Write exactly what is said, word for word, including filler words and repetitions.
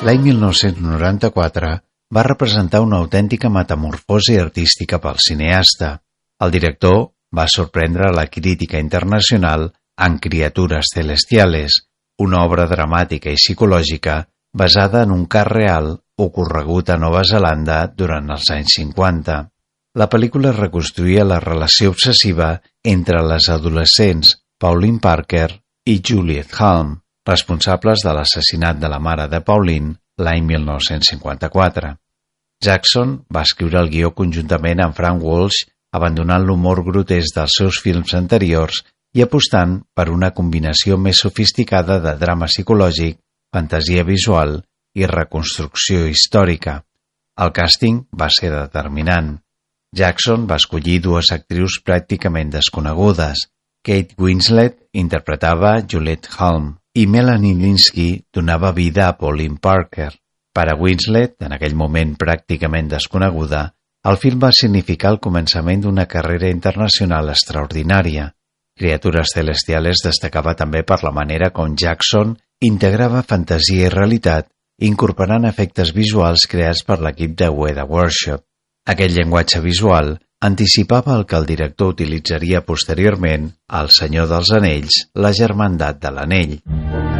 L'any mil nou-cents noranta-quatre va representar una autèntica metamorfosi artística pel cineasta. El director va sorprendre la crítica internacional amb Criatures Celestiales, una obra dramàtica i psicològica basada en un cas real ocorregut a Nova Zelanda durant els anys cinquanta. La pel·lícula reconstruïa la relació obsessiva entre les adolescents Pauline Parker i Juliet Hulme, responsables de l'assassinat de la mare de Pauline l'any mil nou-cents cinquanta-quatre. Jackson va escriure el guió conjuntament amb Frank Walsh, abandonant l'humor grotesc dels seus films anteriors i apostant per una combinació més sofisticada de drama psicològic, fantasia visual i reconstrucció històrica. El càsting va ser determinant. Jackson va escollir dues actrius pràcticament desconegudes. Kate Winslet interpretava Juliet Hulme i Melanie Lynskey donava vida a Pauline Parker. Per a Winslet, en aquell moment pràcticament desconeguda, el film va significar el començament d'una carrera internacional extraordinària. Criatures Celestiales destacava també per la manera com Jackson integrava fantasia i realitat, incorporant efectes visuals creats per l'equip de Weta Workshop. Aquest llenguatge visual anticipava el que el director utilitzaria posteriorment al Senyor dels Anells, la Germandat de l'Anell.